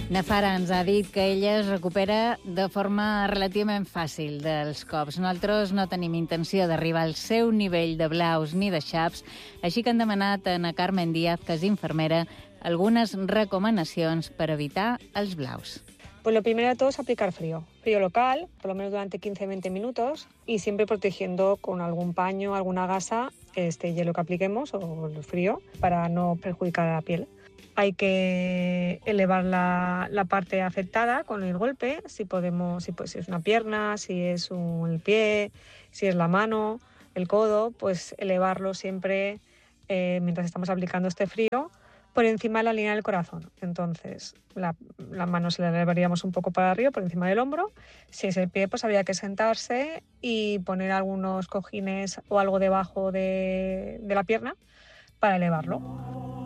Nafara ens ha dit que ella es recupera de forma relativament fàcil dels cops. Nosaltres no tenim intenció d'arribar al seu nivell de blaus ni de xaps, així que han demanat a Ana Carmen Díaz, que és infermera, algunes recomanacions per evitar els blaus. Pues lo primero de todo es aplicar frío local, por lo menos durante 15-20 minutos, y siempre protegiendo con algún paño, alguna gasa, este hielo que apliquemos o el frío, para no perjudicar a la piel. Hay que elevar la parte afectada con el golpe, si es una pierna, si es el pie, si es la mano, el codo, pues elevarlo siempre mientras estamos aplicando este frío por encima de la línea del corazón. Entonces, la mano se la elevaríamos un poco para arriba, por encima del hombro. Si es el pie, pues habría que sentarse y poner algunos cojines o algo debajo de la pierna para elevarlo.